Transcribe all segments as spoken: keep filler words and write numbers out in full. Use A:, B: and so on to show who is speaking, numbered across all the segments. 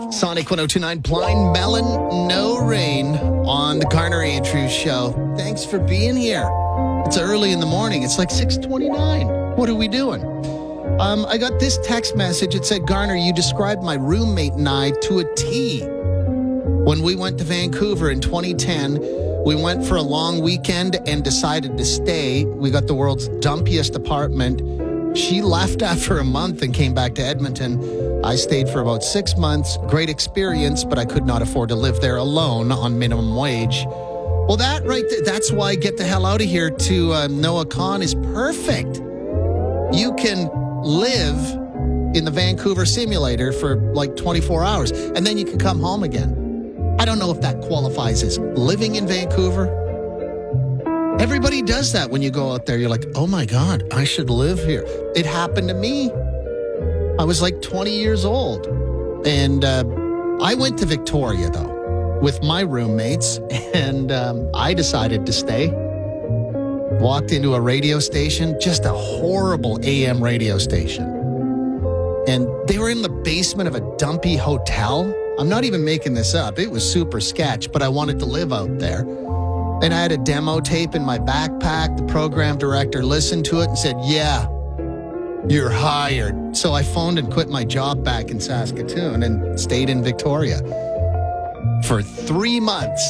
A: Sonic one oh two point nine, Blind Melon, No Rain on the Garner Andrews Show. Thanks for being here. It's early in the morning. It's like six twenty-nine. What are we doing? Um, I got this text message. It said, Garner, you described my roommate and I to a T. When we went to Vancouver in twenty ten, we went for a long weekend and decided to stay. We got the world's dumpiest apartment. She left after a month and came back to Edmonton. I stayed for about six months. Great experience, but I could not afford to live there alone on minimum wage. Well, that right there, that's why Get the Hell Out of Here to uh, Noah Kahn is perfect. You can live in the Vancouver simulator for like twenty-four hours, and then you can come home again. I don't know if that qualifies as living in Vancouver. Everybody does that when you go out there. You're like, oh my God, I should live here. It happened to me. I was like twenty years old. And uh, I went to Victoria, though, with my roommates. And um, I decided to stay. Walked into a radio station, just a horrible A M radio station. And they were in the basement of a dumpy hotel. I'm not even making this up. It was super sketch, but I wanted to live out there. And I had a demo tape in my backpack. The program director listened to it and said, yeah, you're hired. So I phoned and quit my job back in Saskatoon and stayed in Victoria for three months.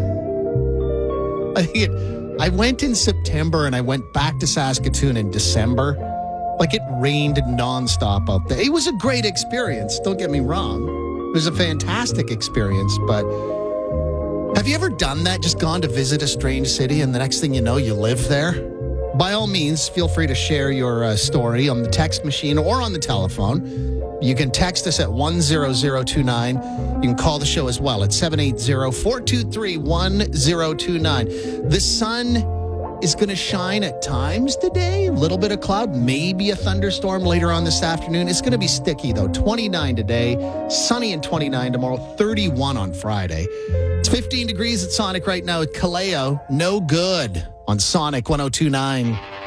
A: I think it, I went in September and I went back to Saskatoon in December. Like it rained nonstop out there. It was a great experience. Don't get me wrong. It was a fantastic experience, but have you ever done that? Just gone to visit a strange city and the next thing you know, you live there? By all means, feel free to share your uh, story on the text machine or on the telephone. You can text us at one zero zero two nine. You can call the show as well at seven eight zero, four two three, one zero two nine. The sun is going to shine at times today. A little bit of cloud, maybe a thunderstorm later on this afternoon. It's going to be sticky, though. twenty-nine today, sunny and twenty-nine tomorrow, thirty-one on Friday. It's fifteen degrees at Sonic right now at Kaleo. No good on Sonic one oh two point nine.